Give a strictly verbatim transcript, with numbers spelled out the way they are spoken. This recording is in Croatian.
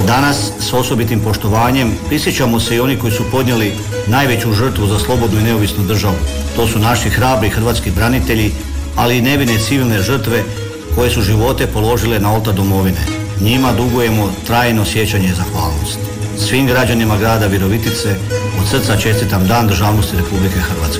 Danas s osobitim poštovanjem prisjećamo se i oni koji su podnijeli najveću žrtvu za slobodnu i neovisnu državu. To su naši hrabri hrvatski branitelji, ali i nevine civilne žrtve koje su živote položile na oltar domovine. Njima dugujemo trajno sjećanje i zahvalnost. Svim građanima grada Virovitice od srca čestitam Dan državnosti Republike Hrvatske.